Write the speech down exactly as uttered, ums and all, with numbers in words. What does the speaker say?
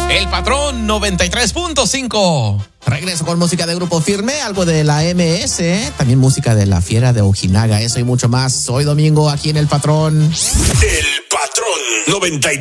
El Patrón noventa y tres punto cinco. Regreso con música de Grupo Firme, algo de la M S, también música de La Fiera de Ojinaga, eso y mucho más. Hoy domingo aquí en El Patrón. El Patrón noventa y